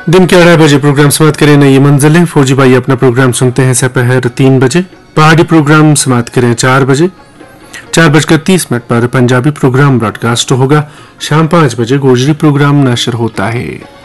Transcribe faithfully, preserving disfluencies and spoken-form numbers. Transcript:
दिन के अढ़ाई बजे प्रोग्राम समाप्त करें नई मंजिलें। फौजी भाई अपना प्रोग्राम सुनते हैं दोपहर तीन बजे। पहाड़ी प्रोग्राम समाप्त करें चार बजे। चार बजकर तीस मिनट पर पंजाबी प्रोग्राम ब्रॉडकास्ट होगा। शाम पाँच बजे गोजरी प्रोग्राम नशर होता है।